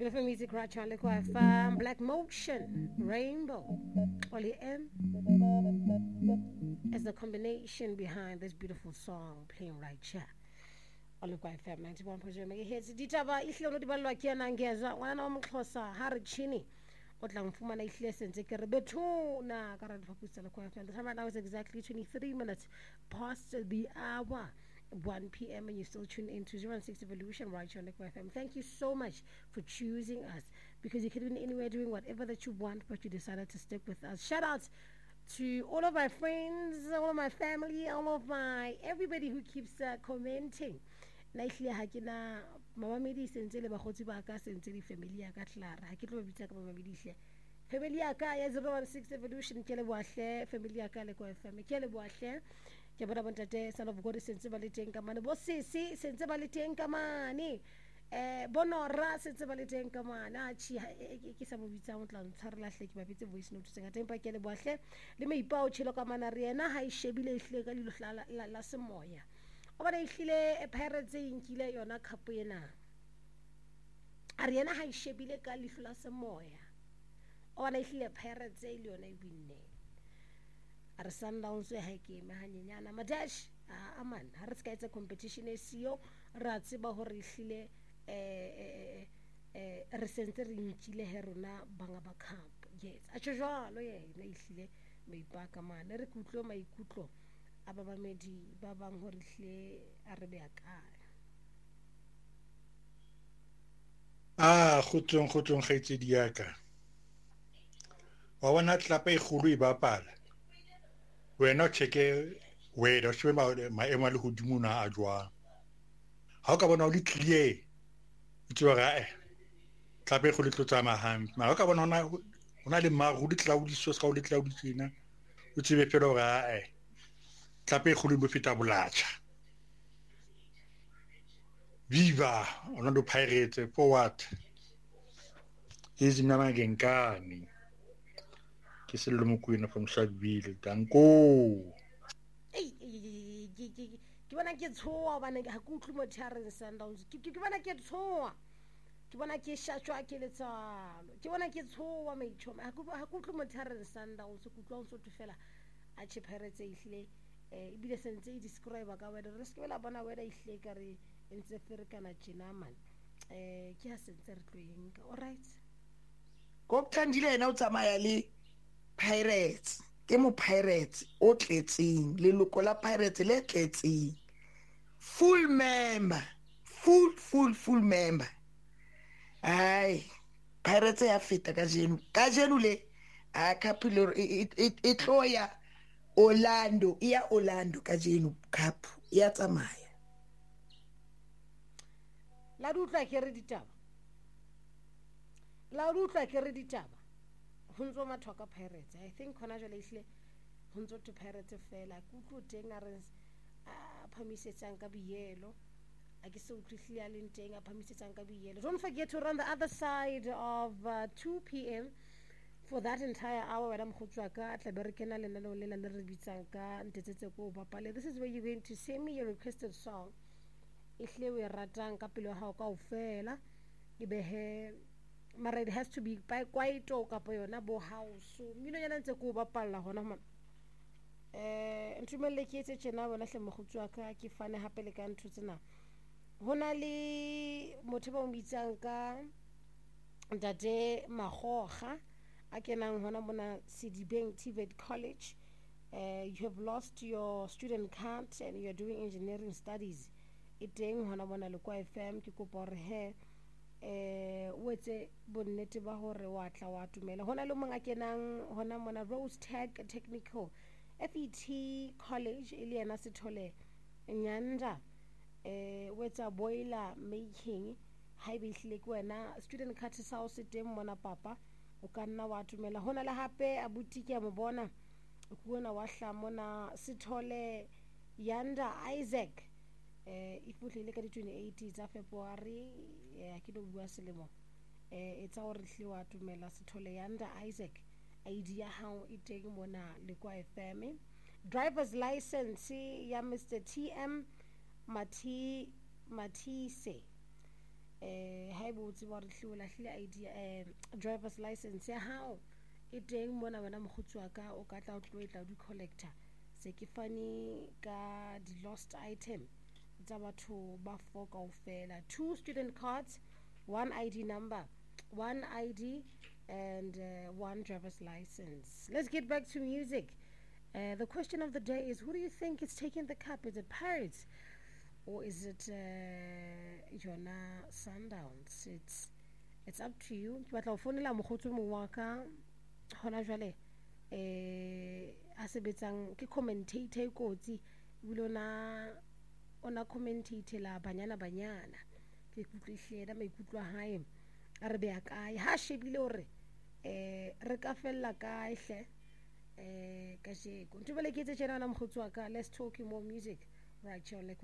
Beautiful music right on Liquid FM, Black Motion, Rainbow, Oli M as the combination behind this beautiful song playing right here. On Liquid FM 91.0 MHz. Ditaba ihlelo di balwa ke yana ngezwa ngwana wa moxhosa ha re chini o tla mfumana ihle sentse ke re bethuna ka ra diphapusa Liquid FM. The time right now is exactly 23 minutes past the hour 1 p.m. and you still tune in to 016 Evolution right here on Liquid FM. Thank you so much for choosing us, because you could have been anywhere doing whatever that you want, but you decided to stick with us. Shout out to all of my friends, all of my family, all of my everybody who keeps commenting. Na ihle ha ke na mamamedi sentse le bagotsi ba ka sentse di family ya ka Clara ha ke tlo bitsa ka mamamedi hle family ya ka ya 016 Evolution ke le boahle family ya ka le ko FM ke le boahle ke bona bontate son of God sentse ba le teng ka mane bo sisi sentse ba le teng ka mane bonora sentse ba le teng ka mane a chi ke sa mo bitsa mo tla ntshwarela hle ke ba bitse voice note tsenga tempa ke le boahle le meipa o tshelo ka mana re yena ha e shebile ihle ka dilo la semoya o ba ihlile Pirates inkile yona cup ena a re yena ha e shebile ka lihlo la semoya o ba ihlile Pirates ile yona e winne a re Sundowns ha ke me hanyenyana madash aman ha re ska etsa competition e sio ra tseba hore ihlile re sentse re nkile he rona banga ba cup yes a tjo jwalo yena ihlile meipaka mane re kutlo maikutlo aba ba medi ba bang hore hle a re be akae Khutlong kgaitsedi ya ka wa bona tlapa e kgolo e bapala wena o cheke wena o shebe maemo a le hodimo na a jwang ha o ka bona o le clear o tswa ga tlapa e kgolo e tlo tsamaya hampe mara o ka bona ona le maru di cloudiso ska o le cloudisina o tsebe fela ga tlapa e kgolo e bo feta bolatsha Viva Orlando Pirates for what? Hizi mnama genkani. Kiselo Mokoena from Sharpeville. Danko. Ke bona ke tshoa bana ha ke utlwe mothare Sundowns ke bona ke tshoa ke bona ke shashwa ke letsalo ke bona ke tshoa maichoma ha ke utlwe mothare Sundowns ke utlwa ntse to fela a che Pirates ihle e bile sentse e describe ka wena re skela bona wena ihle ka re ntse fere kana tjena man ke ha sentse re tloeng ka all right go thandile ena o tsamaya le Pirates ke mo Pirates o tletseng le loko la Pirates le tletseng full member full member ai Pirates ya feta ka jenu le a kapilo e tloya Orlando ka jenu cup ya tsamaya la dutla ke re ditaba hunzo mathoka Pirates I think khona jale ihle hunzo to Pirates fela kutlo teng a re a phamisetsang ka biyelo a ke se utlihle a leng teng a phamisetsang ka biyelo. Don't forget to run the other side of 2 p.m. for that entire hour wena mkhotshwa ka tla berekena le nalo le le re bitsang ka ntetsetse ko bapale. This is where you're going to send me your requested song ihle we ratang ka pelo ha ka ofela e be he mara it has to be by kwaito ka po yona bo house mmino yana ntse ko bapalla hona man ntumelle ke etse tjena bona hle mokgotsi ka ke fane hape le ka ntho tsena hona le motho ba mo bitsang ka ntate Magoga a kenang hona mona Sedibeng TVET College. You have lost your student card and you are doing engineering studies iteng hona mona le kwa FM ke kopa re he wetse bonnete ba hore wa tla wa tumela hona le monga kenang hona mona Rose Tech Technical FET College ile yana se thole nyanda wetsa boiler making ha be hlile ke wena student card sa o se teng mona papa o ka nna wa tumela hona le hape abuti ke mo bona o kuona wa hla mona se thole Yanda Isaac ifuhlile ka di 28 tsa February ke do bua selemo etsa hore hle wa tumela se thole Yanda Isaac ID ya hao iteng mona le kwa FM driver's license ya Mr TM Matise ha ebe o tseba gore hle o lahlile ID driver's license ya hao e teng mona wena mokgotsi wa ka o ka tla o tlo e tla di collector se ke fane ka di lost item tsa batho ba 4 kaofela 2 student cards 1 ID number 1 ID and 1 driver's license. Let's get back to music. The question of the day is, who do you think is taking the cup? Is it Pirates or is it Jona Sundowns? It's up to you. Ke batla o fonela mogotsi mo wa ka hona jwale a sebetsang ke commentator kotsi bile ona commentator la banyana ke kutlihleda maikutlo a hae a re be a kae ha shebile hore re ka fella kae hle ka jeko ntubele ke tse tjena na mogotsi wa ka. Let's talk more music right here.